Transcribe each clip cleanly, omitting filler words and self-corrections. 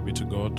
be to God.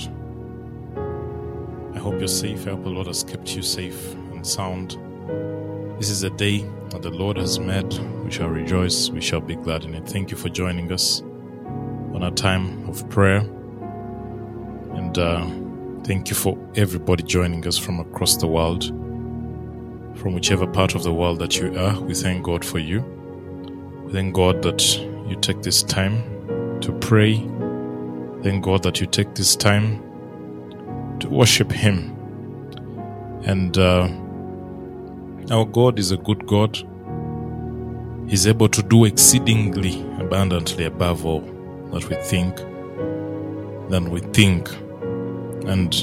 I hope you're safe. I hope the Lord has kept you safe and sound. This is a day that the Lord has made. We shall rejoice. We shall be glad in it. Thank you for joining us on our time of prayer. And thank you for everybody joining us from across the world. From whichever part of the world that you are, we thank God for you. We thank God that you take this time to pray. Thank God that you take this time to worship Him. And our God is a good God. He's able to do exceedingly abundantly above all that we think, And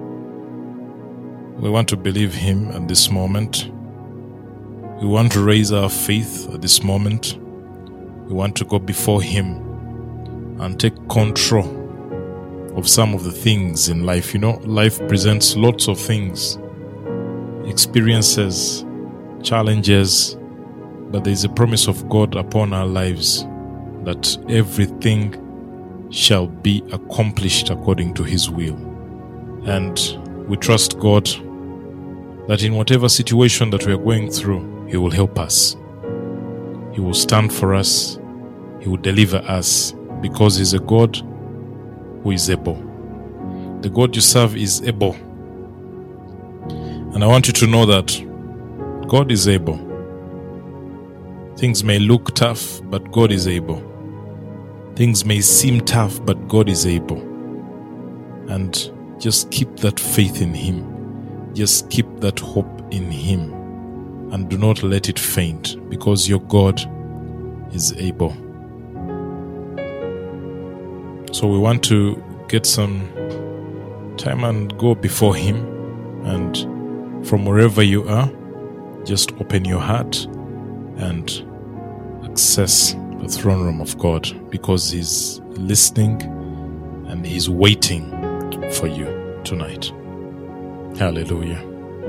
we want to believe Him at this moment. We want to raise our faith at this moment. We want to go before Him and take control of some of the things in life. You know, life presents lots of things, experiences, challenges, but there is a promise of God upon our lives that everything shall be accomplished according to His will. And we trust God that in whatever situation that we are going through, He will help us. He will stand for us. He will deliver us because He's a God who is able. The God you serve is able. And I want you to know that God is able. Things may look tough, but God is able. Things may seem tough, but God is able. And just keep that faith in Him. Just keep that hope in Him. And do not let it faint, because your God is able. So we want to get some time and go before Him. And from wherever you are, just open your heart and access the throne room of God, because He's listening and He's waiting for you tonight. Hallelujah.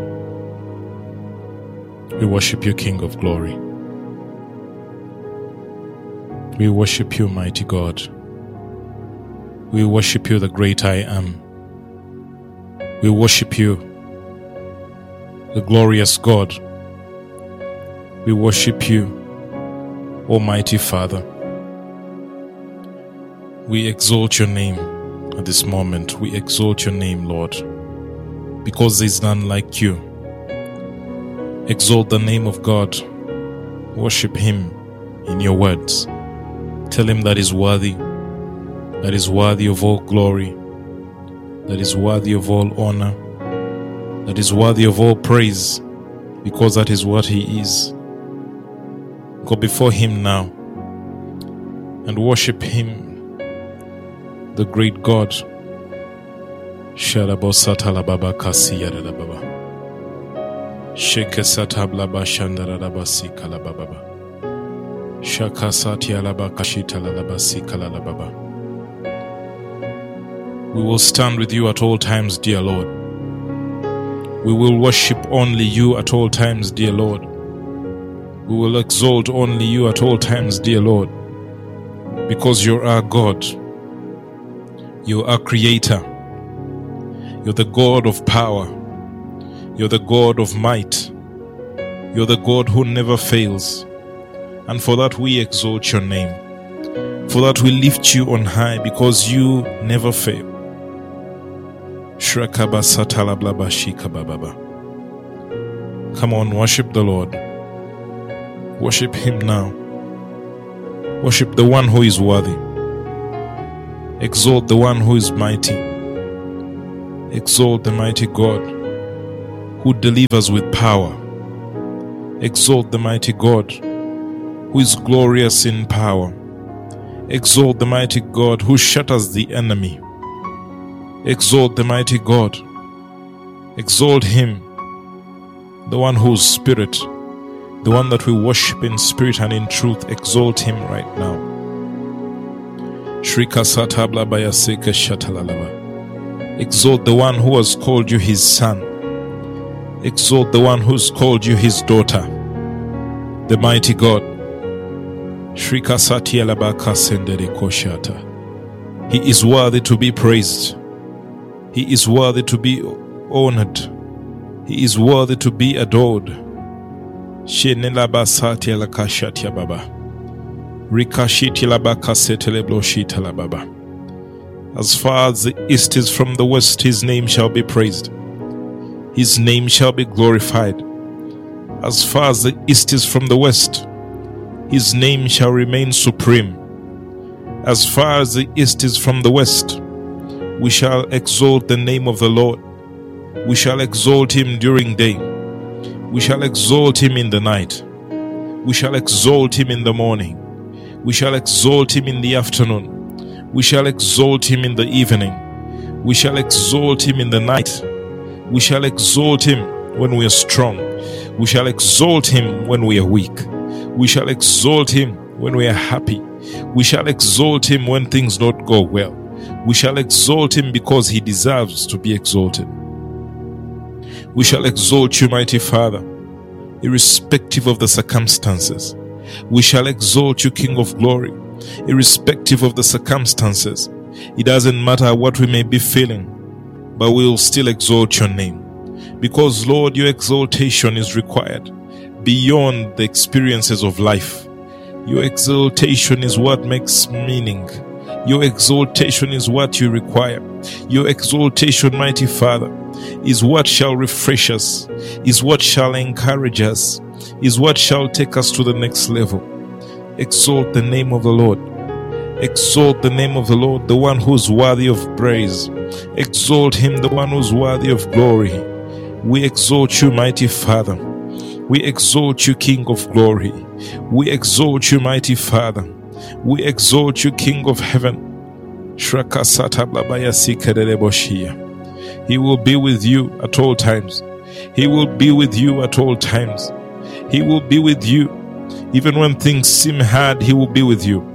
We worship you, King of Glory. We worship you, mighty God. We worship you, the great I am. We worship you, the glorious God. We worship you, Almighty Father. We exalt your name at this moment. We exalt your name, Lord, because there is none like you. Exalt the name of God. Worship Him in your words. Tell Him that is worthy of all glory, that is worthy of all honor, that is worthy of all praise, because that is what He is. Go before Him now and worship Him, the great God. Shalabosatalababa kasiyadababa. Shekesatablaba shandarabasi kalababa. Shakasatialaba kashitalabasi kalalababa. We will stand with you at all times, dear Lord. We will worship only you at all times, dear Lord. We will exalt only you at all times, dear Lord, because you're our God. You're our Creator. You're the God of power. You're the God of might. You're the God who never fails. And for that we exalt your name. For that we lift you on high, because you never fail. Come on, worship the Lord. Worship Him now. Worship the one who is worthy. Exalt the one who is mighty. Exalt the mighty God who delivers with power. Exalt the mighty God who is glorious in power. Exalt the mighty God who shatters the enemy. Exalt the mighty God. Exalt Him, the one whose spirit, the one that we worship in spirit and in truth. Exalt Him right now. Exalt the one who has called you His son. Exalt the one who's called you His daughter, the mighty God. He is worthy to be praised. He is worthy to be honored. He is worthy to be adored. Shenelabasati lakashatia baba. Rikashiti labakasetele bloshita lababa. As far as the east is from the west, his name shall be praised. His name shall be glorified. As far as the east is from the west, his name shall remain supreme. As far as the east is from the west, we shall exalt the name of the Lord. We shall exalt him during day. We shall exalt him in the night. We shall exalt him in the morning. We shall exalt him in the afternoon. We shall exalt him in the evening. We shall exalt him in the night. We shall exalt him when we are strong. We shall exalt him when we are weak. We shall exalt him when we are happy. We shall exalt him when things don't go well. We shall exalt him because he deserves to be exalted. We shall exalt you, mighty Father, irrespective of the circumstances. We shall exalt you, King of glory, irrespective of the circumstances. It doesn't matter what we may be feeling, but we will still exalt your name. Because, Lord, your exaltation is required beyond the experiences of life. Your exaltation is what makes meaning. Your exaltation is what you require. Your exaltation, mighty Father, is what shall refresh us, is what shall encourage us, is what shall take us to the next level. Exalt the name of the Lord. Exalt the name of the Lord, the one who is worthy of praise. Exalt him, the one who is worthy of glory. We exalt you, mighty Father. We exalt you, King of glory. We exalt you, mighty Father. We exalt you, King of heaven. He will be with you at all times. He will be with you at all times. He will be with you. Even when things seem hard, he will be with you.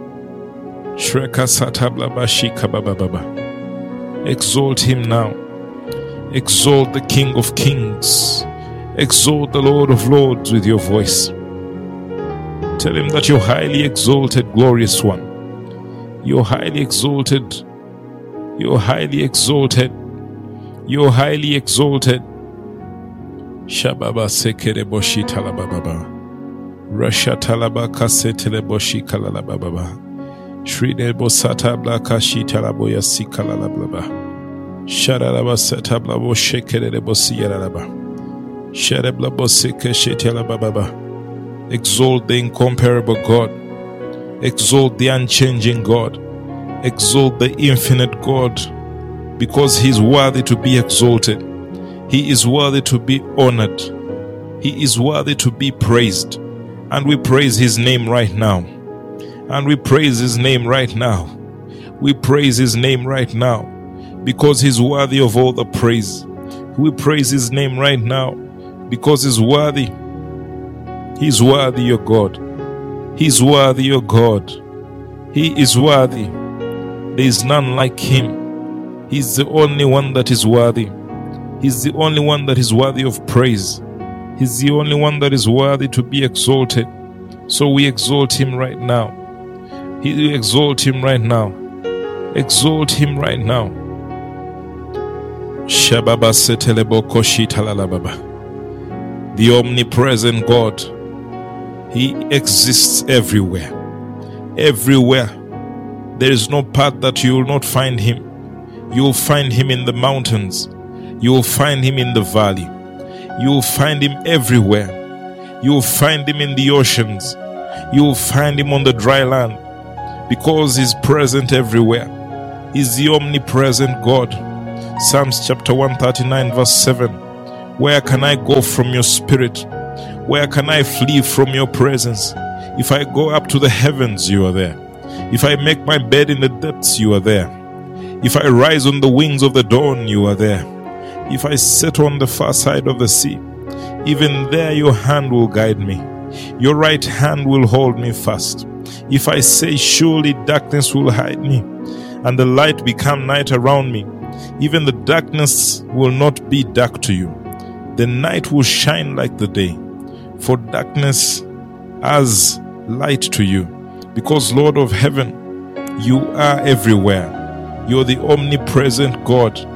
Exalt him now. Exalt the King of kings. Exalt the Lord of lords with your voice. Tell him that you're highly exalted, glorious one. You're highly exalted. You're highly exalted. You're highly exalted. Shababa sekere boshi talababa. Rasha talaba kasetele boshi kalalababa. Shride bosata blaka shi talaboya sikalalababa. Sharalaba setabla boshekere bosi yaralaba. Sharebla bosike shetalababa. Exalt the incomparable God. Exalt the unchanging God. Exalt the infinite God, because he is worthy to be exalted. He is worthy to be honored. He is worthy to be praised. And we praise his name right now. And we praise his name right now. We praise his name right now, because he's worthy of all the praise. We praise his name right now, because he's worthy. He's worthy, your God. He's worthy, your God. He is worthy. There is none like him. He's the only one that is worthy. He's the only one that is worthy of praise. He's the only one that is worthy to be exalted. So we exalt him right now. We exalt him right now. Exalt him right now. Shababa setelebo koshi talalababa. The omnipresent God. He exists everywhere. Everywhere. There is no path that you will not find him. You will find him in the mountains. You will find him in the valley. You will find him everywhere. You will find him in the oceans. You will find him on the dry land, because he's present everywhere. He's the omnipresent God. Psalms chapter 139 verse 7. Where can I go from your spirit? Where can I flee from your presence? If I go up to the heavens, you are there. If I make my bed in the depths, you are there. If I rise on the wings of the dawn, you are there. If I sit on the far side of the sea, even there your hand will guide me. Your right hand will hold me fast. If I say, surely darkness will hide me, and the light become night around me, even the darkness will not be dark to you. The night will shine like the day, for darkness as light to you. Because, Lord of heaven, you are everywhere. You're the omnipresent God.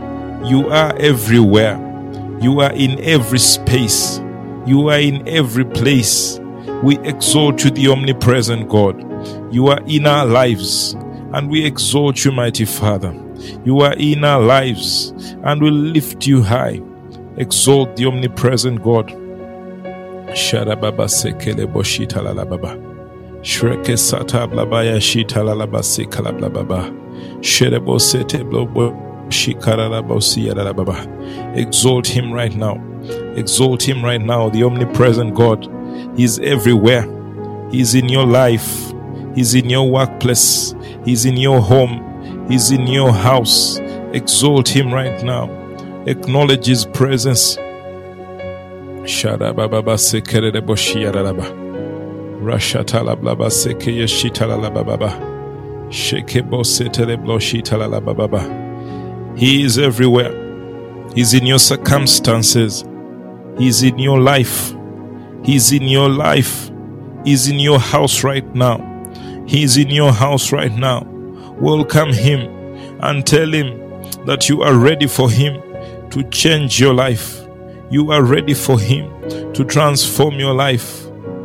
You are everywhere. You are in every space. You are in every place. We exalt you, the omnipresent God. You are in our lives, and we exalt you, mighty Father. You are in our lives, and we lift you high. Exalt the omnipresent God. Sharababa sekele boshita lalababa. Shreke sata blabaya shita lalaba sekala blababa. Sherebo sete blobo shikara labosi lalababa. Exalt him right now. Exalt him right now, the omnipresent God. He's everywhere. He's in your life. He's in your workplace. He's in your home. He's in your house. Exalt him right now. Acknowledge his presence. Sharababa sekere boshiyaraba. Rashatala blaba sekeye shitala baba. Shekebo setele bloshitala baba. He is everywhere. He's in your circumstances. He's in your life. He's in your life. He's in your house right now. He's in your house right now. Welcome him and tell him that you are ready for him to change your life. You are ready for him to transform your life.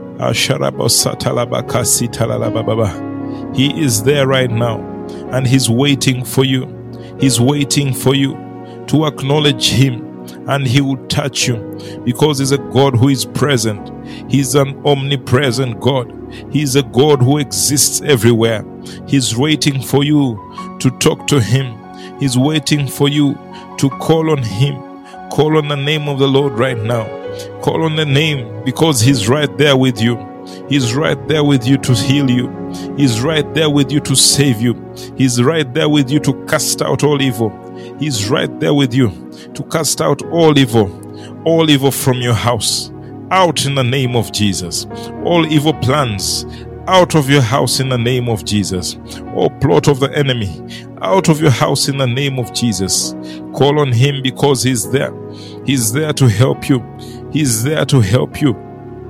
He is there right now, and he's waiting for you. He's waiting for you to acknowledge him, and he will touch you, because he's a God who is present. He's an omnipresent God. He's a God who exists everywhere. He's waiting for you to talk to him. He's waiting for you to call on him. Call on the name of the Lord right now. Call on the name, because he's right there with you. He's right there with you to heal you. He's right there with you to save you. He's right there with you to cast out all evil. He's right there with you to cast out all evil from your house. Out in the name of Jesus. All evil plans out of your house in the name of Jesus. All plot of the enemy out of your house in the name of Jesus. Call on him, because he's there. He's there to help you. He's there to help you.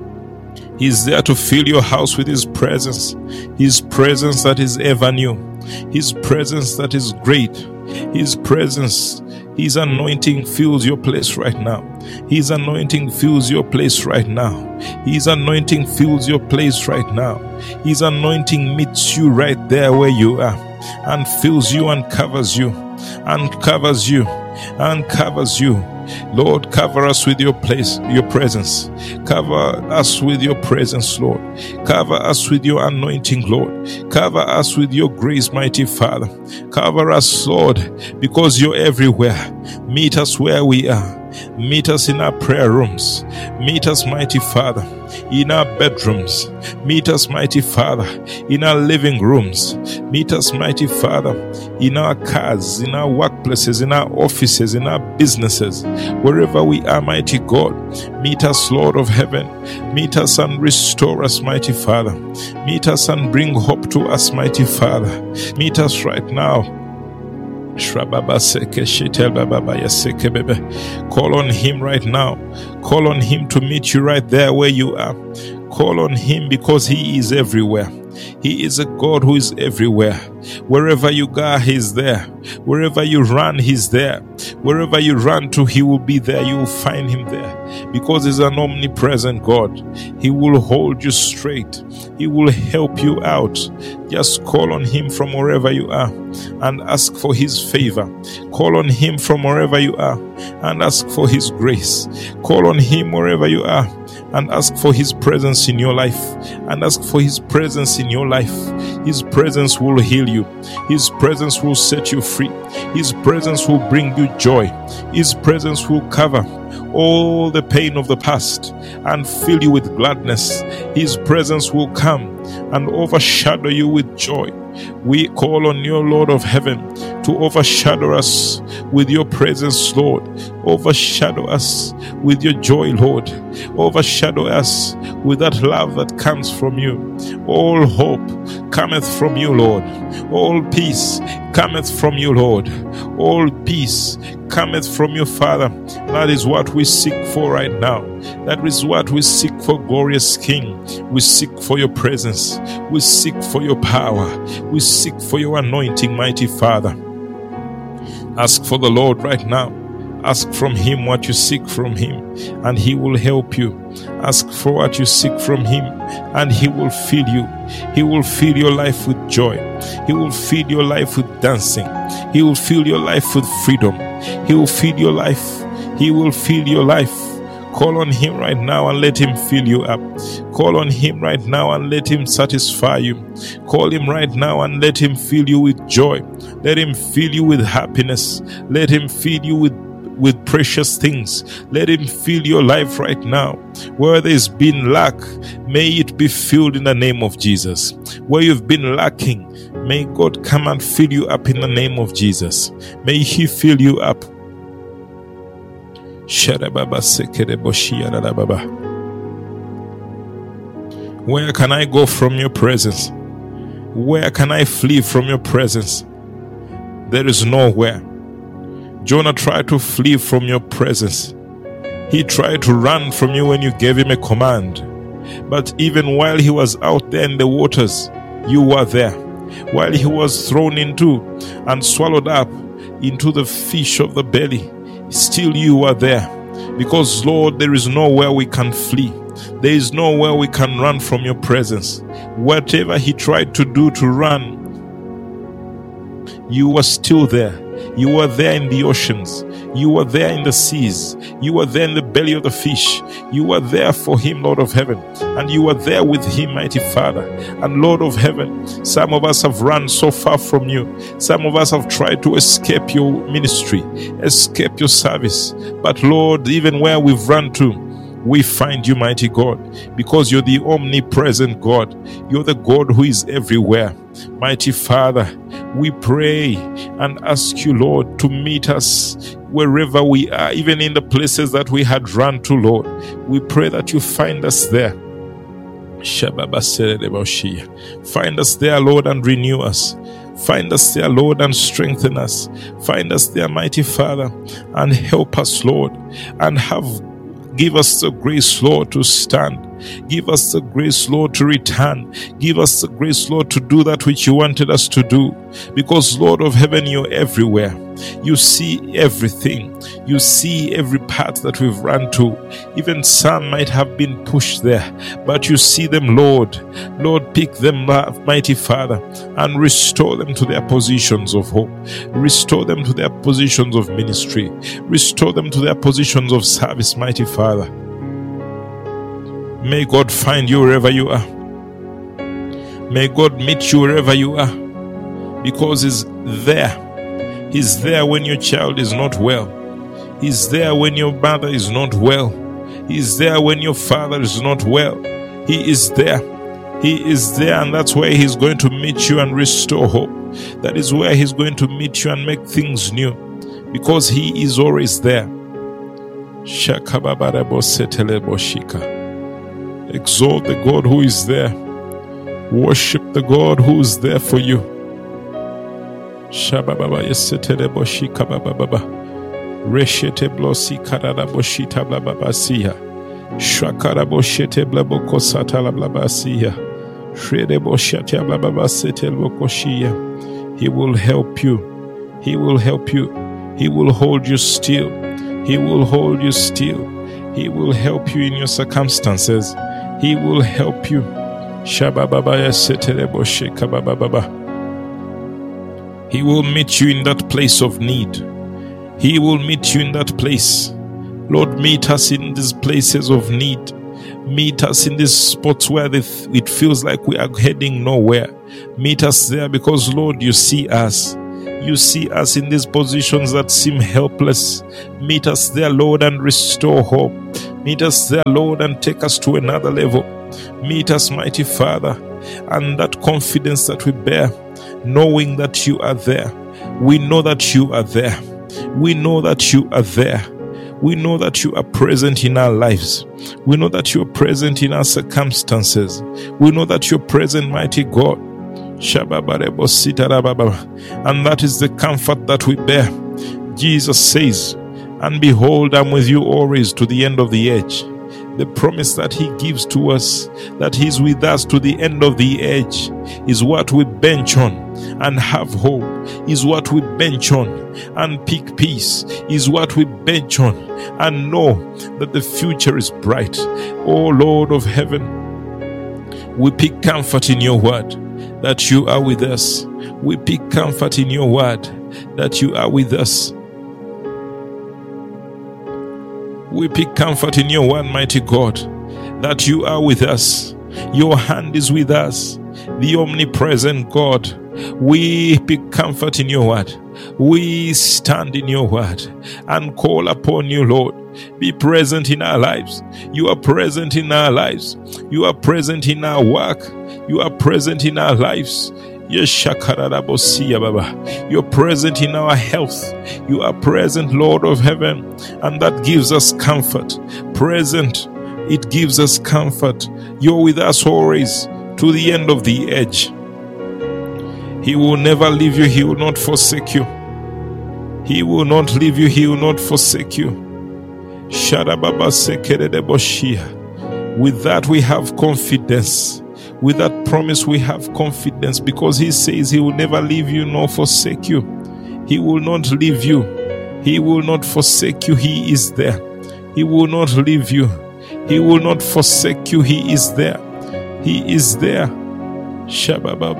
He's there to fill your house with his presence. His presence that is ever new. His presence that is great. His presence, his anointing fills your place right now. His anointing fills your place right now. His anointing fills your place right now. His anointing meets you right there where you are, and fills you and covers you, and covers you, and covers you. Lord, cover us with your presence. Cover us with your presence, Lord. Cover us with your anointing, Lord. Cover us with your grace, mighty Father. Cover us, Lord, because you're everywhere. Meet us where we are. Meet us in our prayer rooms. Meet us, mighty Father, in our bedrooms. Meet us, mighty Father, in our living rooms. Meet us, mighty Father, in our cars, in our workplaces, in our offices, in our businesses. Wherever we are, mighty God, meet us, Lord of heaven. Meet us and restore us, mighty Father. Meet us and bring hope to us, mighty Father. Meet us right now. Call on him right now. Call on him to meet you right there where you are. Call on him, because he is everywhere. He is a God who is everywhere. Wherever you go, he's there. Wherever you run, he's there. Wherever you run to, he will be there. You will find him there, because he's an omnipresent God. He will hold you straight. He will help you out. Just call on him from wherever you are and ask for his favor. Call on him from wherever you are and ask for his grace. Call on him wherever you are and ask for his presence in your life, and ask for his presence in your life. His presence will heal you. His presence will set you free. His presence will bring you joy. His presence will cover all the pain of the past and fill you with gladness. His presence will come and overshadow you with joy. We call on you, Lord of heaven, to overshadow us with your presence, Lord. Overshadow us with your joy, Lord. Overshadow us with that love that comes from you. All hope cometh from you, Lord. All peace cometh from you, Lord. All peace cometh from you, Father. That is what we seek for right now. That is what we seek for, glorious King. We seek for your presence. We seek for your power. We seek for your anointing, mighty Father. Ask for the Lord right now. Ask from him what you seek from him, and he will help you. Ask for what you seek from him, and he will fill you. He will fill your life with joy. He will fill your life with dancing. He will fill your life with freedom. He will fill your life. He will fill your life. Call on him right now and let him fill you up. Call on him right now and let him satisfy you. Call him right now and let him fill you with joy. Let him fill you with happiness. Let him fill you with precious things. Let him fill your life right now. Where there's been lack, may it be filled in the name of Jesus. Where you've been lacking, may God come and fill you up in the name of Jesus. May he fill you up. Where can I go from your presence? Where can I flee from your presence? There is nowhere. Jonah tried to flee from your presence. He tried to run from you when you gave him a command. But even while he was out there in the waters, you were there. While he was thrown into and swallowed up into the fish of the belly, still you were there. Because Lord, there is nowhere we can flee. There is nowhere we can run from your presence. Whatever he tried to do to run, you were still there. You were there in the oceans. You were there in the seas. You were there in the belly of the fish. You were there for him, Lord of heaven. And you were there with him, mighty Father. And Lord of heaven, some of us have run so far from you. Some of us have tried to escape your ministry, escape your service. But Lord, even where we've run to, we find you, mighty God, because you're the omnipresent God. You're the God who is everywhere. Mighty Father, we pray and ask you, Lord, to meet us wherever we are, even in the places that we had run to, Lord. We pray that you find us there. Find us there, Lord, and renew us. Find us there, Lord, and strengthen us. Find us there, mighty Father, and help us, Lord, and give us the grace, Lord, to stand. Give us the grace, Lord, to return. Give us the grace, Lord, to do that which you wanted us to do. Because, Lord of heaven, you're everywhere. You see everything. You see every path that we've run to. Even some might have been pushed there, but you see them, Lord. Lord, pick them up, mighty Father, and restore them to their positions of hope. Restore them to their positions of ministry. Restore them to their positions of service, mighty Father. May God find you wherever you are. May God meet you wherever you are, because He's there. He's there when your child is not well. He's there when your mother is not well. He's there when your father is not well. He is there. He is there, and that's where He's going to meet you and restore hope. That is where He's going to meet you and make things new, because He is always there. Exalt the God who is there. Worship the God who is there for you. Shabababa yesetele boshika bababa. Reshete blosi karada boshita blababasiya. Shakara boshete blaboko satala blabasiya. Shrede boshata blababasetel bokoshiya. He will help you. He will help you. He will hold you still. He will hold you still. He will help you in your circumstances. He will help you. Shabababa yesetele boshika bababa. He will meet you in that place of need. He will meet you in that place. Lord, meet us in these places of need. Meet us in these spots where it feels like we are heading nowhere. Meet us there, because, Lord, you see us. You see us in these positions that seem helpless. Meet us there, Lord, and restore hope. Meet us there, Lord, and take us to another level. Meet us, mighty Father, and that confidence that we bear, knowing that you are there. We know that you are there. We know that you are there. We know that you are present in our lives. We know that you are present in our circumstances. We know that you're present, mighty God. And that is the comfort that we bear. Jesus says, and behold, I'm with you always to the end of the age. The promise that He gives to us, that He's with us to the end of the age, is what we bench on. and have hope, is what we bench on and pick peace, is what we bench on and know that the future is bright. Oh Lord of heaven, we pick comfort in your word that you are with us. We pick comfort in your word that you are with us. We pick comfort in your word, mighty God, that you are with us. Your hand is with us, the omnipresent God. We pick comfort in your word. We stand in your word and call upon you, Lord. Be present in our lives. You are present in our lives. You are present in our work. You are present in our lives. You're present in our health. You are present, Lord of heaven, and that gives us comfort. Present, it gives us comfort. You're with us always to the end of the edge. He will never leave you. He will not forsake you. He will not leave you. He will not forsake you. With that we have confidence. With that promise we have confidence, because he says he will never leave you nor forsake you. He will not leave you. He will not forsake you. He is there. He will not leave you. He will not forsake you. He is there. He is there. He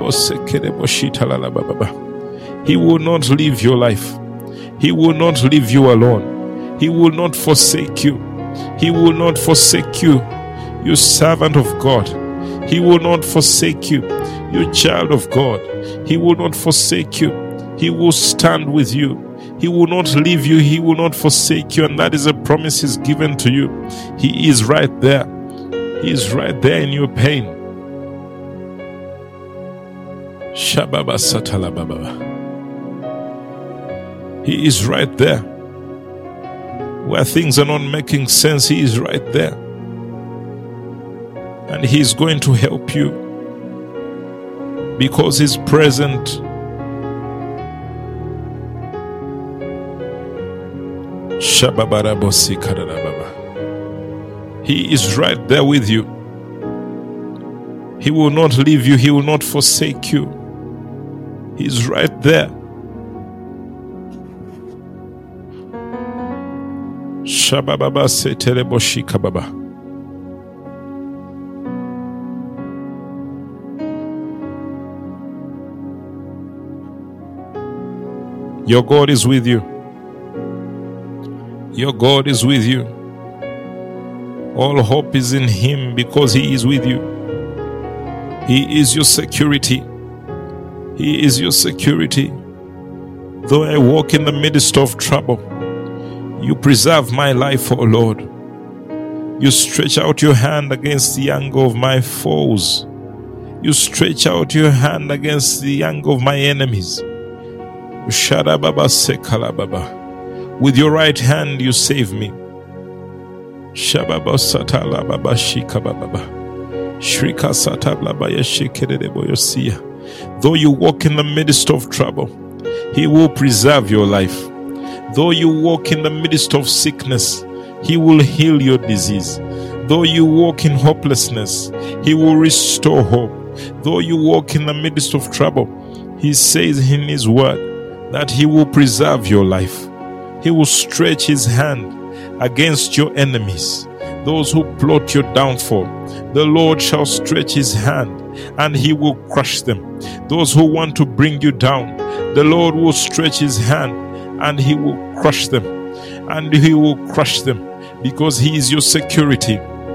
will not leave your life. He will not leave you alone. He will not forsake you. He will not forsake you, you servant of God. He will not forsake you, you child of God. He will not forsake you. He will stand with you. He will not leave you. He will not forsake you. And that is a promise he's given to you. He is right there. He is right there in your pain. Shababa Satala Baba. He is right there. Where things are not making sense, he is right there. And he is going to help you, because he's present. He is right there with you. He will not leave you. He will not forsake you. He's right there. Shababa Setereboshika Baba. Your God is with you. Your God is with you. All hope is in him, because he is with you. He is your security. He is your security. Though I walk in the midst of trouble, you preserve my life, O Lord. You stretch out your hand against the anger of my foes. You stretch out your hand against the anger of my enemies. With your right hand you save me. Though you walk in the midst of trouble, he will preserve your life. Though you walk in the midst of sickness, he will heal your disease. Though you walk in hopelessness, he will restore hope. Though you walk in the midst of trouble, he says in his word that he will preserve your life. He will stretch his hand against your enemies, those who plot your downfall. The Lord shall stretch his hand and he will crush them. Those who want to bring you down, the Lord will stretch his hand and he will crush them. And he will crush them, because he is your security.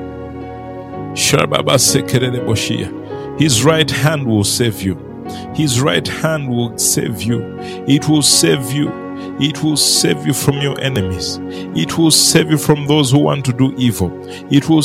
His right hand will save you. His right hand will save you. It will save you. It will save you from your enemies. It will save you from those who want to do evil. It will